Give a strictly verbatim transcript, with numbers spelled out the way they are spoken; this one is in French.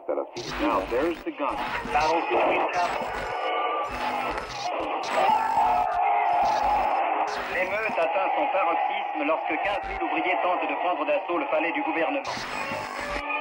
Now, there's the gun. L'émeute atteint son paroxysme lorsque quinze mille ouvriers tentent de prendre d'assaut le palais du gouvernement.